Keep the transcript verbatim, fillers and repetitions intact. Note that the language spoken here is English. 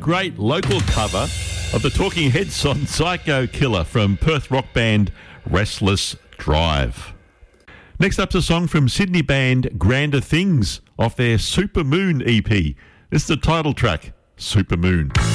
great local cover of the Talking Heads song Psycho Killer from Perth rock band Restless Drive. Next up's a song from Sydney band Grander Things off their Super Moon E P. This is the title track, Super Moon.